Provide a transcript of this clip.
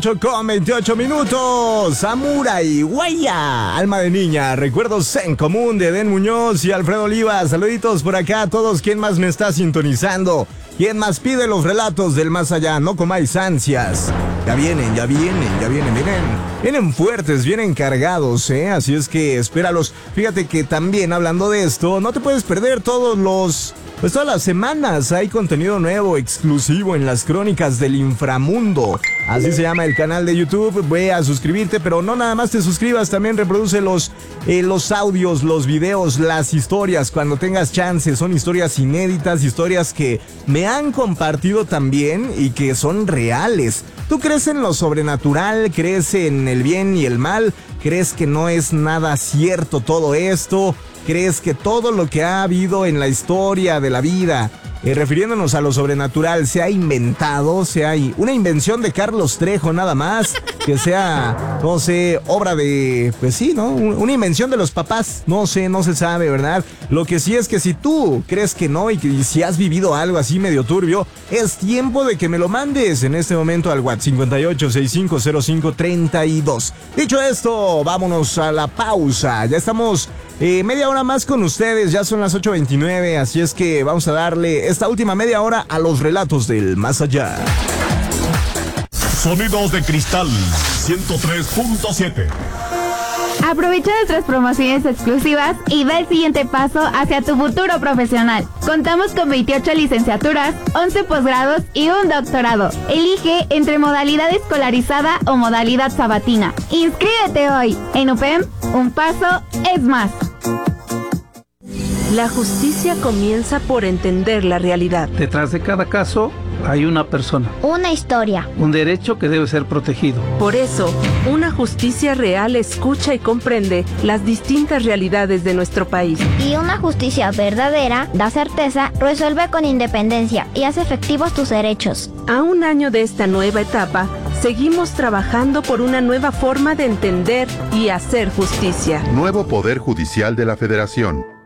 Con 28 minutos, Samurai, Guaya, Alma de Niña, Recuerdos en Común de Den Muñoz y Alfredo Oliva. Saluditos por acá a todos. ¿Quién más me está sintonizando? ¿Quién más pide los relatos del más allá? No comáis ansias. Ya vienen. Vienen fuertes, vienen cargados, ¿eh? Así es que espéralos. Fíjate que también hablando de esto, no te puedes perder todas las semanas hay contenido nuevo, exclusivo en las Crónicas del Inframundo. Así se llama el canal de YouTube. Ve a suscribirte, pero no nada más te suscribas, también reproduce los audios, los videos, las historias cuando tengas chance. Son historias inéditas, historias que me han compartido también y que son reales. ¿Tú crees en lo sobrenatural? ¿Crees en el bien y el mal? ¿Crees que no es nada cierto todo esto? ¿Crees que todo lo que ha habido en la historia de la vida, refiriéndonos a lo sobrenatural, se ha inventado, sea una invención de Carlos Trejo nada más, que sea, no sé, obra de, pues sí, ¿no? Una invención de los papás, no sé, no se sabe, ¿verdad? Lo que sí es que si tú crees que no y si has vivido algo así medio turbio, es tiempo de que me lo mandes en este momento al WhatsApp 58650532. Dicho esto, vámonos a la pausa. Ya estamos media hora más con ustedes, ya son las 8:29, así es que vamos a darle esta última media hora a los relatos del más allá. Sonidos de Cristal 103.7. Aprovecha nuestras promociones exclusivas y da el siguiente paso hacia tu futuro profesional. Contamos con 28 licenciaturas, 11 posgrados y un doctorado. Elige entre modalidad escolarizada o modalidad sabatina. ¡Inscríbete hoy! En UPEM, un paso es más. La justicia comienza por entender la realidad. Detrás de cada caso hay una persona. Una historia. Un derecho que debe ser protegido. Por eso, una justicia real escucha y comprende las distintas realidades de nuestro país. Y una justicia verdadera da certeza, resuelve con independencia y hace efectivos tus derechos. A un año de esta nueva etapa, seguimos trabajando por una nueva forma de entender y hacer justicia. Nuevo Poder Judicial de la Federación.